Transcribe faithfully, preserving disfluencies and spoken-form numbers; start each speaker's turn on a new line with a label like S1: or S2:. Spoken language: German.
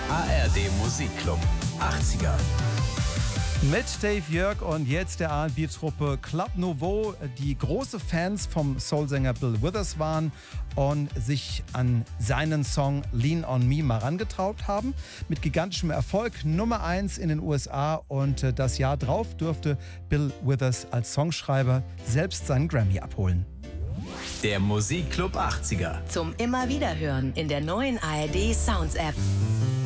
S1: A R D Musikclub achtziger.
S2: Mit Dave Jörg und jetzt der R und B-Truppe Club Nouveau, die große Fans vom Soulsänger Bill Withers waren und sich an seinen Song Lean on Me mal rangetraut haben. Mit gigantischem Erfolg, Nummer eins in den U S A, und das Jahr drauf durfte Bill Withers als Songschreiber selbst seinen Grammy abholen.
S1: Der Musikclub achtziger.
S3: Zum immer wieder hören in der neuen A R D Sounds App.